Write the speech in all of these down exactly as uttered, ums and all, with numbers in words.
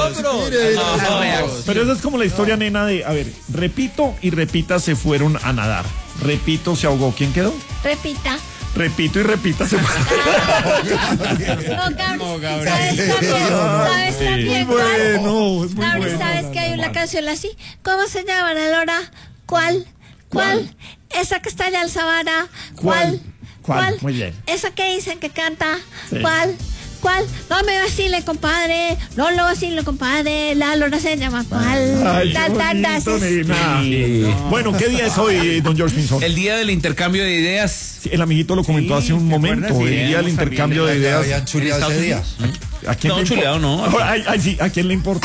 Pero esa es como la historia, nena, de, a ver, repito y repita se fueron a nadar. Repito, se ahogó. ¿Quién quedó? Repita. Repito y repita se fueron. No, Gabriel. ¿Sabes también? ¿Sabes también? Muy bueno, es muy Gabriel, bueno. ¿sabes que hay una canción así? ¿Cómo se llama, Lora? ¿Cuál? ¿Cuál? Esa que está allá al Sabana. ¿Cuál? ¿Cuál? Muy bien. Esa que dicen que canta. Sí. ¿Cuál? ¿Cuál? No me vacile, compadre. No lo vacile, compadre. La Lora se llama ¿cuál? Ay, Ta, qué ta, ta, bonito, sí. nena. Sí. Bueno, ¿qué día es hoy, don George Pinzón? El día del intercambio de ideas. Sí, el amiguito lo comentó Sí, hace un ¿te momento. acuerdas? El Sí, día del hemos intercambio de también ideas. Habían chuleado ese día. ¿A quién No, le chuleado importa? no. Ay, ay, sí, ¿a quién le importa?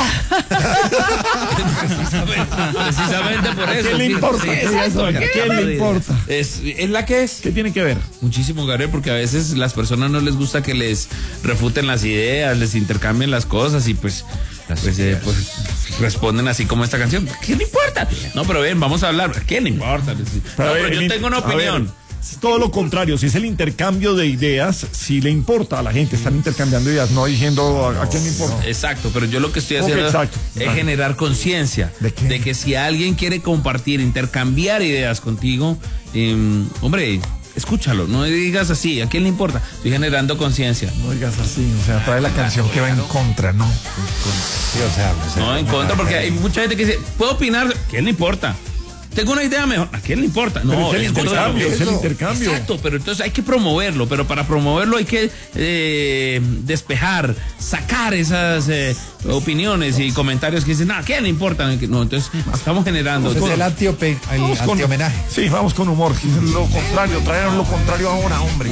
Precisamente por ¿A eso. quién le sí, importa? sí, ¿Qué exacto, es eso? ¿A quién le importa? Es, es la que es. ¿Qué tiene que ver? Muchísimo, Gabriel, porque a veces las personas no les gusta que les refuten las ideas, les intercambien las cosas y pues, pues, eh, pues responden así como esta canción. ¿Qué le importa? No, pero ven, vamos a hablar. ¿Qué le importa? No, Pero, pero el yo in- tengo una a ver, opinión. es todo lo contrario, si es el intercambio de ideas, si le importa a la gente, están intercambiando ideas, no diciendo a, a quién le importa. Exacto, pero yo lo que estoy Ok, haciendo exacto. es Ah. generar conciencia ¿De qué? que si alguien quiere compartir, intercambiar ideas contigo, eh, hombre, escúchalo, no digas así, ¿a quién le importa? Estoy generando conciencia. No digas así, o sea, trae la canción que va en contra, ¿no? Sí, o sea, pues, No, en contra, porque hay mucha gente que dice, ¿puedo opinar? ¿A quién le importa? Tengo una idea mejor. ¿A quién le importa? Pero No, es el escúchalo. intercambio, es el eso. intercambio. Exacto, pero entonces hay que promoverlo, pero para promoverlo hay que eh, despejar, sacar esas eh, opiniones y comentarios que dicen, ¿a quién le importa? No, entonces estamos generando. es el antiope- el Vamos con- antihomenaje. Sí, vamos con humor. Lo contrario, trajeron lo contrario ahora, hombre.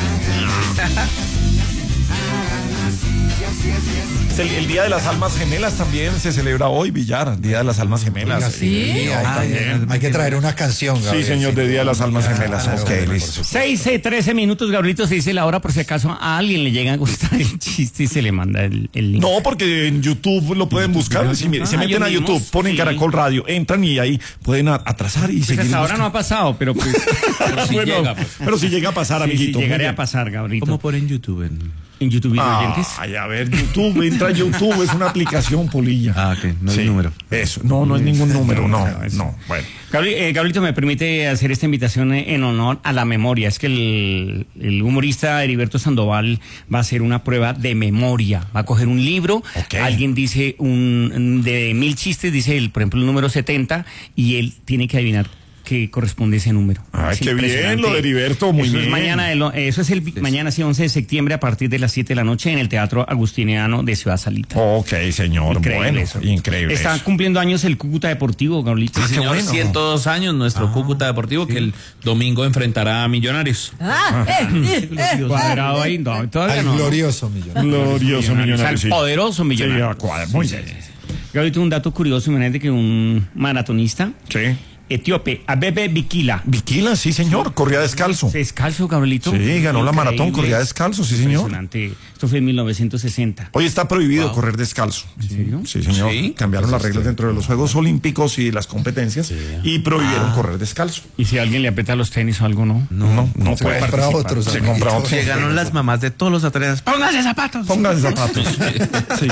Es El, el Día de las Almas Gemelas también se celebra hoy, Villar, Día de las Almas Gemelas. Oiga, sí, hay, hay- hay que traer una canción, Sí, Gabriel. señor, de Día de las Almas Gemelas. Claro, Ok, por listo. supuesto. Seis, eh, trece minutos, Gabrielito, se dice la hora por si acaso a alguien le llega a gustar el chiste y se le manda el, el link. No, porque en YouTube lo pueden buscar. Si mire, se Ah, meten a ellos YouTube, mismos, ponen sí. Caracol Radio, entran y ahí pueden a- atrasar y Pues seguir. hasta ahora no buscando. ha pasado, pero pues Pero si Bueno, llega, pues. pero si llega a pasar, sí, sí, amiguito. llegaré muy a bien. pasar, Gabrielito. ¿Cómo por en YouTube? En... En YouTube y oyentes. Ay, a ver, YouTube, entra a YouTube, es una aplicación, Polilla. Ah, ok, no es Sí, número. Eso, no, no es ningún número, no, no, bueno. Gabri- eh, Gabrielito, me permite hacer esta invitación eh, en honor a la memoria. Es que el, el humorista Heriberto Sandoval va a hacer una prueba de memoria. Va a coger un libro, Ok. alguien dice un de mil chistes, dice el, por ejemplo el número setenta, y él tiene que adivinar qué corresponde ese número. Ay, Es qué bien, impresionante. lo de Heriberto, muy eso bien. Es mañana, el- eso es el mañana, sí, once de septiembre, a partir de las siete de la noche, en el Teatro Agustiniano de Ciudad Salita. Ok, señor, Increíble bueno, eso. increíble. Está eso. cumpliendo años el Cúcuta Deportivo, Gabrielito. Ah, qué Señor, bueno. ciento dos años nuestro Cúcuta Deportivo que el domingo enfrentará a Millonarios. Ah, eh, eh, eh. Cuadrado ahí, no, todavía Al no. glorioso millón. Glorioso O sea, millonario, el sí. poderoso Sí, millonario. a cuadra, muy bien. Gabrielito, un dato curioso, imagínate que un maratonista Sí. etíope, Abebe Bikila, Viquila, sí, señor, corría descalzo. descalzo, Gabrielito. Sí, ganó la maratón, Increíble. corría descalzo, sí, señor. Impresionante. Esto fue en mil novecientos sesenta. Hoy está prohibido correr descalzo. ¿En serio? Sí, señor. Sí. Cambiaron las reglas dentro de los Juegos Olímpicos y las competencias y prohibieron correr descalzo. Y si alguien le aprieta los tenis o algo, ¿no? No, no, no Se puede compra participar. otros, Se amiguito. compra otros. Llegaron las mamás de todos los atletas. ¡Póngase zapatos! Pongan zapatos. Sí.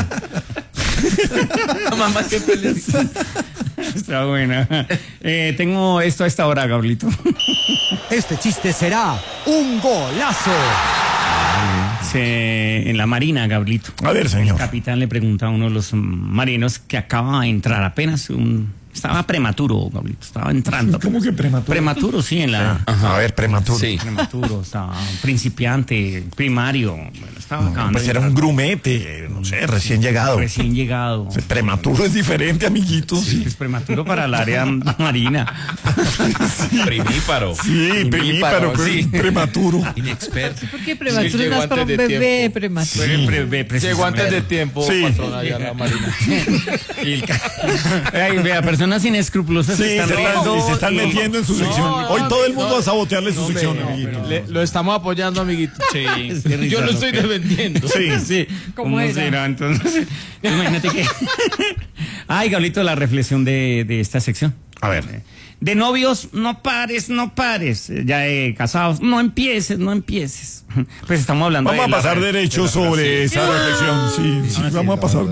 Mamá siempre le dice. Está buena. Eh, tengo esto a esta hora, Gabrielito. Este chiste será un golazo. Se- en la marina, Gabrielito. A ver, El señor. capitán le pregunta a uno de los marinos que acaba de entrar apenas un... Estaba prematuro, Gabrielito, estaba entrando. ¿Cómo que prematuro? Prematuro, sí, en la... A ver, prematuro. Sí. Prematuro, estaba principiante, primario. Bueno, estaba acabando Pues de era un entrar. grumete, no sé, recién llegado. Recién llegado. Prematuro es diferente, amiguito. Sí, Es prematuro para el área marina. Primíparo. sí, primíparo, pero sí. prematuro. Inexperto. ¿Por qué prematuro no es para un bebé prematuro? Pre- pre- precisamente. Llegó antes de tiempo, Sí. patrón, allá a la marina. Y el ca- Ay, vea, personas inescrupulosas Sí, se están se están, riendo. y se están metiendo en su sección. no, Hoy todo el no, mundo a sabotearle su no, sección, no, amiguito. Le- lo estamos apoyando, amiguito. Qué Yo risa, lo ¿no? estoy defendiendo. Sí. Sí, ¿Cómo ¿cómo era? será entonces? Imagínate que... Ay, Gablito, la reflexión de, de esta sección. A ver. De novios, no pares, no pares. Ya de casados, no empieces, no empieces. Pues estamos hablando Vamos a de la- pasar de derecho la sobre relación. esa reflexión. Sí, sí, vamos a pasar